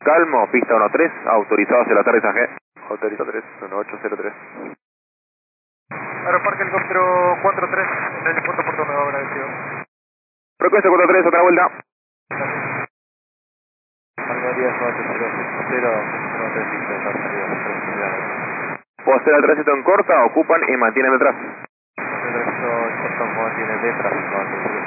Calmo, pista 13, autorizado hacia el aterrizaje. Autorizado 3, 1803. Aeroparque helicóptero 43, en el punto por turno, agradecido. Request 43, otra vuelta. María 800, 03, Posee el tránsito en corta, ocupan y mantienen detrás. el resto, el corto tiene de tráfico,